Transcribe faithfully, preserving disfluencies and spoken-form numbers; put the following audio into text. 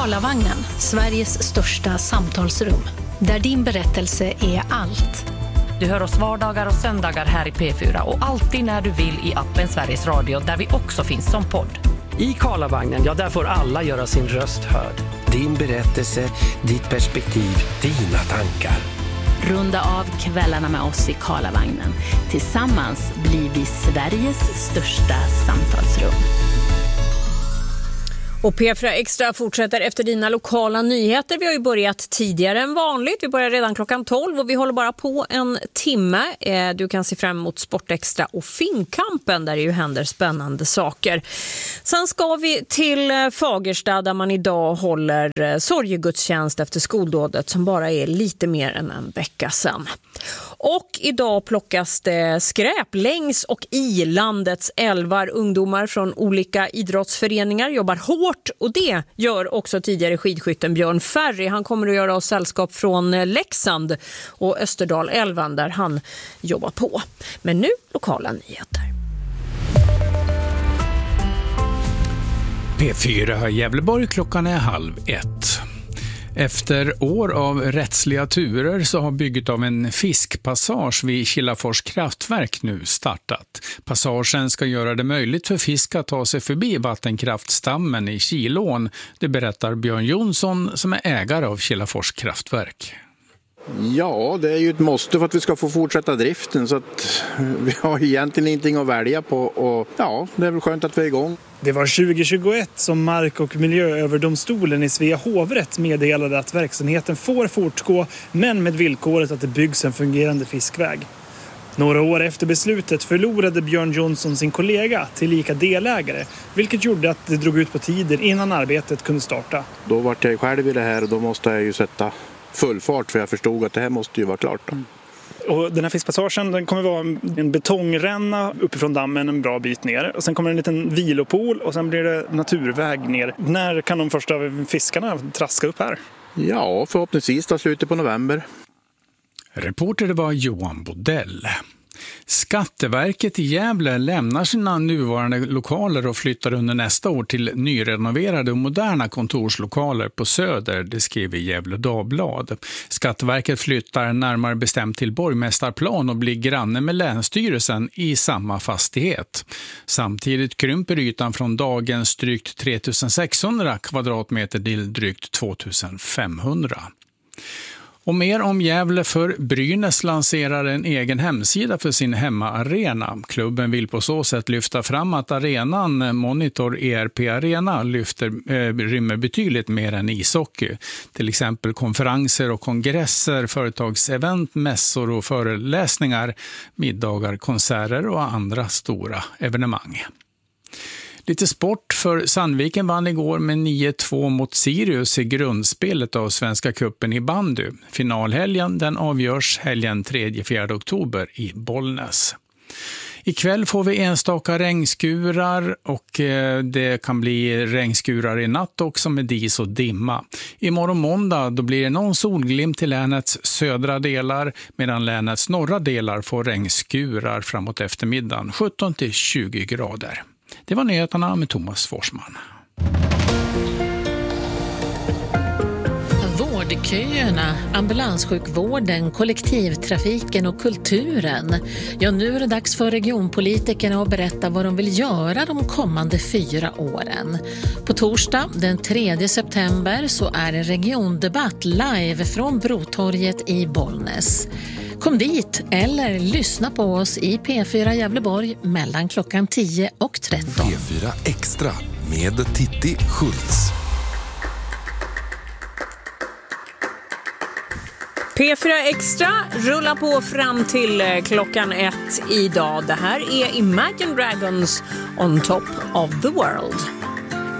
Karlavagnen, Sveriges största samtalsrum. Där din berättelse är allt. Du hör oss vardagar och söndagar här i P fyra och alltid när du vill i appen Sveriges Radio där vi också finns som podd. I Karlavagnen, ja där får alla göra sin röst hörd. Din berättelse, ditt perspektiv, dina tankar. Runda av kvällarna med oss i Karlavagnen. Tillsammans blir vi Sveriges största samtalsrum. Och P fyra Extra fortsätter efter dina lokala nyheter. Vi har ju börjat tidigare än vanligt. Vi börjar redan klockan tolv och vi håller bara på en timme. Du kan se fram emot Sportextra och Finnkampen där det ju händer spännande saker. Sen ska vi till Fagersta där man idag håller sorgegudstjänst efter skoldådet som bara är lite mer än en vecka sedan. Och idag plockas det skräp längs och i landets älvar. Ungdomar från olika idrottsföreningar jobbar hårt och det gör också tidigare skidskytten Björn Ferry. Han kommer att göra oss sällskap från Leksand och Österdalälvan där han jobbar på. Men nu lokala nyheter. P fyra Gävleborg, klockan är halv ett. Efter år av rättsliga turer så har bygget av en fiskpassage vid Kilafors kraftverk nu startat. Passagen ska göra det möjligt för fisk att ta sig förbi vattenkraftstammen i Kilån. Det berättar Björn Jonsson som är ägare av Kilafors kraftverk. Ja, det är ju ett måste för att vi ska få fortsätta driften så att vi har egentligen ingenting att välja på och ja, det är väl skönt att vi är igång. Det var tjugo tjugoett som Mark- och miljööverdomstolen i Svea hovrätt meddelade att verksamheten får fortgå men med villkoret att det byggs en fungerande fiskväg. Några år efter beslutet förlorade Björn Jonsson sin kollega tillika delägare, vilket gjorde att det drog ut på tiden innan arbetet kunde starta. Då var jag själv i det här och då måste jag ju sätta full fart för jag förstod att det här måste ju vara klart då. Och den här fiskpassagen den kommer vara en betongränna uppifrån dammen en bra bit ner. Och sen kommer en liten vilopool och sen blir det naturväg ner. När kan de första fiskarna traska upp här? Ja, förhoppningsvis då slutet på november. Reporter var Johan Bodell. Skatteverket i Gävle lämnar sina nuvarande lokaler och flyttar under nästa år till nyrenoverade och moderna kontorslokaler på Söder, det skriver Gävle Dagblad. Skatteverket flyttar närmare bestämt till Borgmästarplan och blir granne med Länsstyrelsen i samma fastighet. Samtidigt krymper ytan från dagens drygt tre tusen sexhundra kvadratmeter till drygt två tusen femhundra. Och mer om Gävle för Brynäs lanserar en egen hemsida för sin hemmaarena. Klubben vill på så sätt lyfta fram att arenan Monitor E R P Arena lyfter, eh, rymmer betydligt mer än ishockey. Till exempel konferenser och kongresser, företagsevent, mässor och föreläsningar, middagar, konserter och andra stora evenemang. Lite sport för Sandviken vann igår med nio två mot Sirius i grundspelet av Svenska cupen i bandy. Finalhelgen den avgörs helgen tredje till fjärde oktober i Bollnäs. Ikväll får vi enstaka regnskurar och det kan bli regnskurar i natt också med dis och dimma. Imorgon måndag då blir det någon solglimt i länets södra delar medan länets norra delar får regnskurar framåt eftermiddagen sjutton till tjugo grader. Det var nyheterna med Thomas Forsman. Vårdköerna, ambulanssjukvården, kollektivtrafiken och kulturen. Ja, nu är det dags för regionpolitikerna att berätta vad de vill göra de kommande fyra åren. På torsdag den tredje september så är det regiondebatt live från Brotorget i Bollnäs. Kom dit eller lyssna på oss i P fyra Gävleborg mellan klockan tio och tretton. P fyra Extra med Titti Schultz. P fyra Extra rullar på fram till klockan ett idag. Det här är Imagine Dragons On Top of the World.